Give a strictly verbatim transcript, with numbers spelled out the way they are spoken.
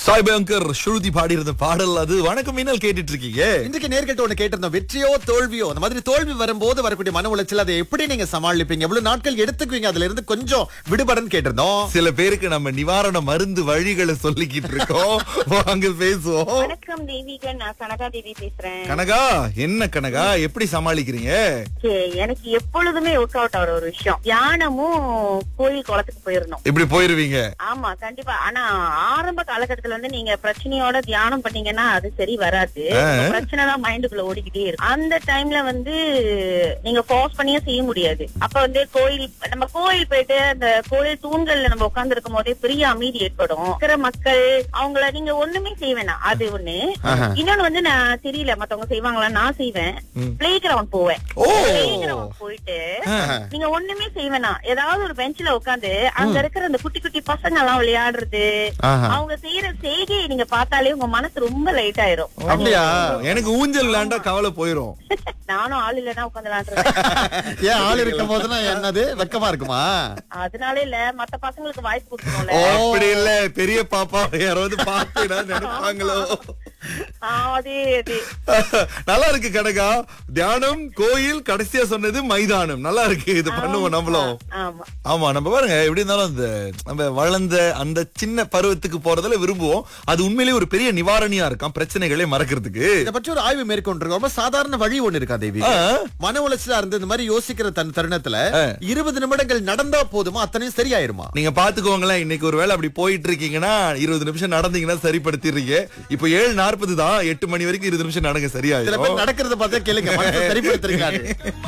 சாய்பங்கர் ஸ்ருதி பாடி இருந்த பாடல் அது. வணக்கம் மீனல் கேட்டுட்டு இருக்கீங்க. இன்றைக்கு நேர்கிட்ட ஒண்ணு கேட்டிருந்தோம், வெற்றியோ தோல்வியோ. அந்த மாதிரி தோல்வி வரும்போது வரக்கூடிய மன உளைச்சல் அதை எப்படி நீங்க சமாளிப்பீங்க, எவ்வளவு நாட்கள் எடுத்துக்குவீங்க அதுல இருந்து கொஞ்சம் விடுபடன்னு கேட்டிருந்தோம். சில பேருக்கு நம்ம நிவாரண மருந்து வழிகளை சொல்லிக்கிட்டு இருக்கோம். வாங்க பேசுவோம். வணக்கம் தேவிகன், நான் கனகா தேவி பேசுறேன். கனகா, என்ன கனகா, எப்படி சமாளிக்கிறீங்க? Okay, எனக்கு எப்பொழுதுமே ஒர்க் அவுட் ஆகிற ஒரு விஷயம், தியானமும் கோயில் குளத்துக்கு போயிடணும். இப்படி போயிருவீங்க? ஆமா, கண்டிப்பா. ஆனா ஆரம்ப காலகட்டத்துல வந்து நீங்க பிரச்சனையோட தியானம் பண்ணீங்கன்னா அது சரி வராது. பிரச்சனை தான் மைண்டுக்குள்ள ஓடிக்கிட்டே இருக்கும். அந்த டைம்ல வந்து நீங்க ஃபோர்ஸ் பண்ணியே செய்ய முடியாது. அப்ப வந்து கோயில், நம்ம கோயில் போயிட்டு அந்த கோயில் தூண்கள்ல நம்ம உட்கார்ந்து இருக்கும் போதே பெரிய அமைதி ஏற்படும். இருக்கிற மக்கள் அவங்கள நீங்க ஒண்ணுமே செய்ய வேணாம், அது ஒண்ணு. இன்னொன்னு வந்து நான் தெரியல மத்தவங்க செய்வாங்களா, நான் செய்வேன். பிளே கிரவுண்ட் போவேன். பிளே கிரவுண்ட் போயிட்டு நீங்க ஒண்ணுமே செய்ய வேணாம், ஏதாவது ஒரு பெஞ்ச்ல உட்காந்து அங்க இருக்கிற அந்த குட்டி குட்டி பசங்க எல்லாம் விளையாடுறது, அவங்க செய்யற செய்கையை நீங்க பார்த்தாலே உங்க மனசு ரொம்ப லைட் ஆயிரும். அப்படியா? எனக்கு ஊஞ்சல் விளையாண்டா கவலை போயிரும். நானும் ஆள் இல்லன்னா உட்காந்து விளையாடுறேன். ஏன் ஆள் இருக்கும் போதுனா என்னது வெக்கமா இருக்குமா? அதனால இல்ல, மத்த பசங்களுக்கு வாய்ப்பு கொடுக்கணும்ல. அப்படி இல்ல, பெரிய பாப்பா யாராவது பார்த்து நினைப்பாங்களோ. நல்லா இருக்கு கனகா. தியானம், கோயில், கடைசியா சொன்னது மைதானம். நல்லா இருக்கு, இது பண்ணுவோம் நம்மளும். ஆமா, நம்ம பாருங்க எப்படி இருந்தாலும் அந்த நம்ம வளர்ந்த அந்த சின்ன பருவத்துக்கு போறதுல விரும்புவோம். அது உண்மையிலேயே ஒரு பெரிய நிவாரணியா இருக்கும் பிரச்சனைகளை மறக்கிறதுக்கு. இதை பற்றி ஒரு ஆய்வு மேற்கொண்டிருக்கோம். ரொம்ப சாதாரண வழி ஒண்ணு இருக்கா தேவி? மன உளைச்சலா இருந்து இந்த மாதிரி யோசிக்கிற தன் தருணத்துல இருபது நிமிடங்கள் நடந்தா போதுமா, அத்தனையும் சரியாயிருமா? நீங்க பாத்துக்கோங்களேன், இன்னைக்கு ஒரு வேளை அப்படி போயிட்டு இருக்கீங்கன்னா இருபது நிமிஷம் நடந்தீங்கன்னா சரிப்படுத்திடுறீங்க. இப்ப ஏழு நாற்பது தான், எட்டு மணி வரைக்கும் இருபது நிமிஷம் நடங்க, சரியா? நடக்கிறத பார்த்தா கேளுங்க, சரிப்படுத்துறீங்க.